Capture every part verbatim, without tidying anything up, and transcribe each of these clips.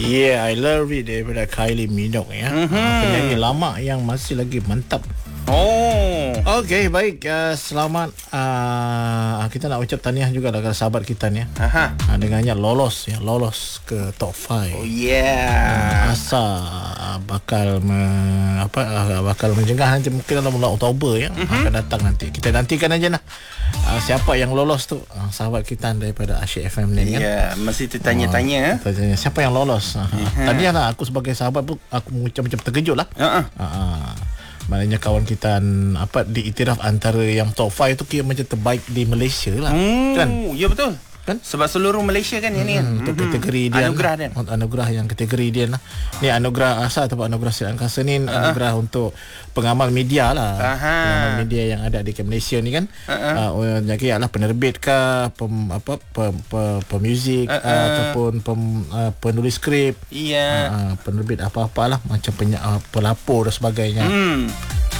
Yeah, I love it daripada Kylie Minogue ya. Mm-hmm. Uh, penyanyi lama yang masih lagi mantap. Oh. Okey, baik. Uh, selamat. Uh, kita nak ucap tahniah juga lah kepada sahabat kita ni. Aha. Uh, dengannya lolos ya, lolos ke top lima. Oh yeah. Uh, asa uh, bakal me, apa uh, bakal menjengah nanti mungkin dalam bulan Oktober ya. Mm-hmm. Akan datang nanti. Kita nantikan aja lah. Uh, siapa yang lolos tu? Uh, sahabat kita daripada Asyik F M ni kan. Ya, yeah, mesti tertanya-tanya. Uh, tanya siapa yang lolos. Uh, uh-huh. Tadi lah aku sebagai sahabat pun aku macam-macam terkejut lah. Uh-uh. Uh, uh. Maknanya kawan kita apa diiktiraf antara yang top lima tu kira macam terbaik di Malaysia lah. Hmm, kan? Ya betul. Kan? Sebab seluruh Malaysia kan yang ni kan. Untuk mm-hmm. kategori dia. Anugerah lah. dia. Anugerah yang kategori dia lah. Ni anugerah asal atau anugerah Sri Angkasa ni uh-huh. anugerah untuk pengamal media lah. Aha. Pengamal media yang ada di Malaysia ni kan. Uh-huh. Uh, jadi adalah penerbit ke, pem, apa pem, pem, pemuzik uh-huh. uh, ataupun pem, uh, penulis skrip. Iya. Uh, uh, penerbit apa-apalah macam penya, uh, pelapor dan sebagainya. Hmm.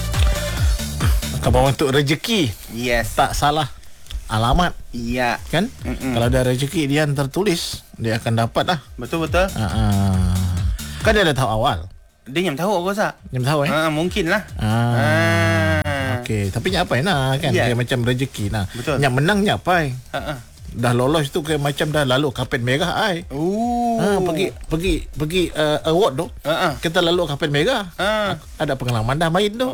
Kabar untuk rezeki. Yes. Tak salah alamat. Iya. Kan? Mm-mm. Kalau ada rezeki dia tertulis, dia akan dapat lah. Betul-betul. Uh-uh. Kan dia dah tahu awal. Dia yang tahu aku rasa. Yang tahu eh? Ha, mungkin lah. Ah. Ah. Okey, tapi nyapa nah kan Yeah. dia macam rezeki nah. Betul. Yang menang nyapa. Ha. Dah lolos tu kayak macam dah lalu kapet merah ai. Oh. Ha, pergi pergi pergi uh, award tu. Ha. Kita lalu kapet merah. Ha. Ada pengalaman dah main tu.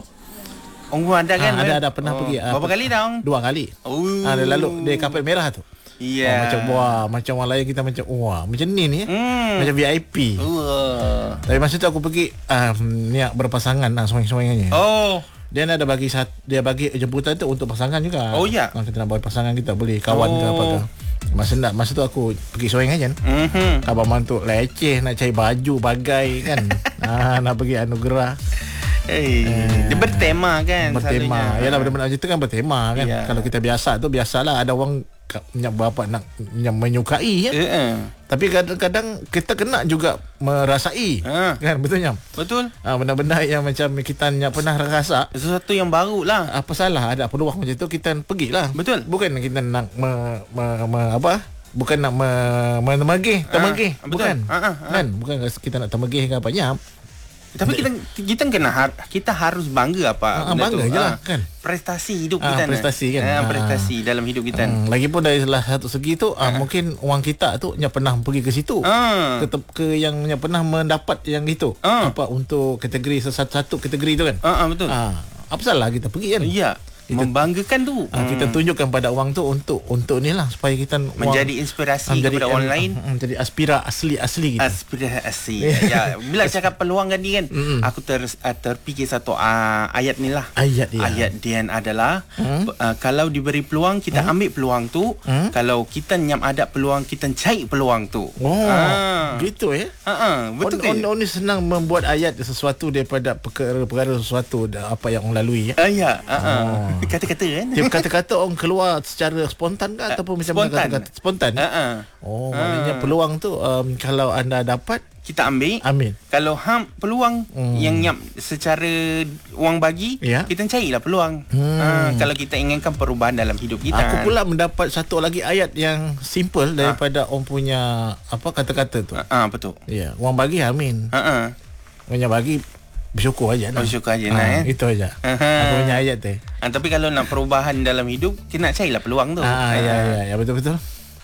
Oh, ada kan? Ha, ada ada pernah oh. pergi. Uh, Berapa kali dah? Dua kali. Oh. Ha, dia lalu dia kapet merah tu. Ya. Yeah. Oh, macam wah, macam orang lain kita macam wah, macam ni ni. Hmm. Macam V I P. Uh. Tapi masa tu aku pergi um, niat berpasangan lah soeng-soengannya. Oh. Dia ada bagi sat, dia bagi jemputan tu untuk pasangan juga. Oh ya. Kalau kita nak bawa pasangan kita boleh kawan oh. ke apa ke. Masa nak masa tu aku pergi soeng aja. Mhm. Abang mantu leceh nak cari baju bagai kan. ah nak pergi anugerah. Hey, eh, dia bertema kan. Bertema. Yalah benar-benar cerita kan bertema kan. Yeah. Kalau kita biasa tu biasalah ada orang yang berapa nak yang menyukai ya. Yeah. Tapi kadang-kadang kita kena juga merasai. Ha. Kan betulnya? Betul. Ah benda-benda yang macam kita yang pernah rasa sesuatu yang baru lah. Apa salah ada peluang macam tu kita pergilah. Betul. Bukan kita nak me, me, me, apa? Bukan nak me, menemagih, temagih. Ha. Bukan. Ha. Ha. Kan? Bukan kita nak temagih ke apa nyam. Tapi kita kita kena har, kita harus bangga apa ha, bangga je lah kan. Prestasi hidup ha, kita prestasi kan. Ha, prestasi ha. dalam hidup kita. Hmm, lagipun dari salah satu segi tu ha. Ha, mungkin orang kita tu yang pernah pergi ke situ. Ha. Ke, ke yang yang pernah mendapat yang itu. Ha. Apa untuk kategori satu-satu kategori tu kan. Ha, ha betul. Ha, apa salah kita pergi kan? Ya. Kita, membanggakan tu. Ha, kita tunjukkan pada orang tu untuk untuk ni lah supaya kita menjadi orang, inspirasi menjadi kepada orang lain. Menjadi aspira asli-asli kita. Aspira asli. Ya, bila cakap peluang kan ni kan, mm-hmm. aku ter, uh, terfikir satu uh, ayat ni lah. Ayat dia. Ayat dia adalah hmm? uh, kalau diberi peluang kita hmm? ambil peluang tu. Hmm? Kalau kita nyam ada peluang kita cari peluang tu. Oh, ha. Gitu ya. Ha uh-uh, betul ke? On, on, on ni senang membuat ayat sesuatu daripada perkara-perkara sesuatu apa yang orang lalui ya. Uh, ya, uh-uh. oh. Kata-kata kan? Dia kata-kata orang keluar secara spontan ke ataupun macam spontan. Kata-kata spontan? Uh-uh. Oh, maknanya uh. peluang tu um, kalau anda dapat kita ambil. Amin. Kalau ham peluang hmm. yang nyap secara orang bagi, ya? Kita carilah peluang. Hmm. Uh, kalau kita inginkan perubahan dalam hidup kita. Aku pula mendapat satu lagi ayat yang simple daripada uh. orang punya apa kata-kata tu. Ah uh, uh, betul. Ya, orang bagi amin. Ha uh-uh. Orang bagi bersyukur aja lah. Bersyukur aja ha, lah eh. Itu aja. Aku punya ayat tu. Ha, tapi kalau nak perubahan dalam hidup, kita nak carilah peluang tu. Ha, ha. Ya, ya, ya, betul-betul.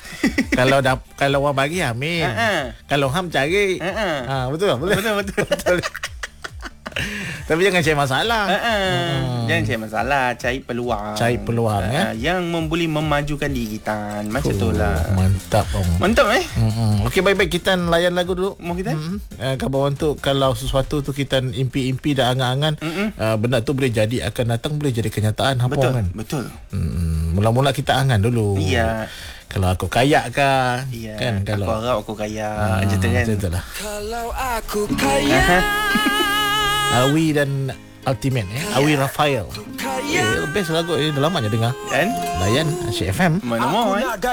Kalau dap, kalau orang bagi amin. Ha, ha. Kalau ham cari. Ha, ha. Ha, betul boleh. Betul betul betul. Tapi jangan cari masalah. Ha, ha. Hmm. Jangan cari masalah, cari peluang. Cari peluang ha, ya. Yang boleh memajukan diri kita. Macam oh, itulah. Mantap om. Mantap eh. Hmm. Okey baik-baik kita layan lagu dulu. Mau kita? Hmm. Uh, kawan tu kalau sesuatu tu kita impi-impi dan angan-angan, uh, benda tu boleh jadi akan datang boleh jadi kenyataan apa betul, kan? Betul. Hmm. Mula-mula kita angan dulu. Iya. Kalau aku kaya ke iya. Kan kalau aku harap aku kaya ah, macam tu kan. Itulah. Kalau aku kaya. Awi dan Ultimate eh. Awi Rafael. Eh, best lagu ni dah lama je dengar. Kan? Layan Asyik F M. Mana mau eh.